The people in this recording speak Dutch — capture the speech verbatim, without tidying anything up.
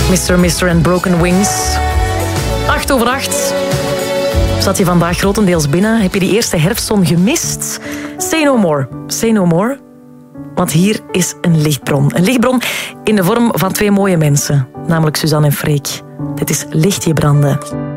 mister mister and Broken Wings. Acht over acht. Zat je vandaag grotendeels binnen? Heb je die eerste herfstzon gemist? Say no more. Say no more. Want hier is een lichtbron. Een lichtbron in de vorm van twee mooie mensen. Namelijk Suzanne en Freek. Dit is Lichtje branden.